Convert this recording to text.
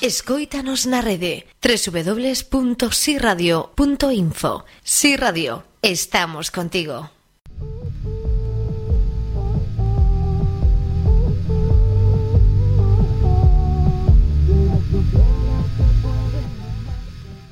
Escóitanos na rede www.siradio.info. Si Radio, estamos contigo.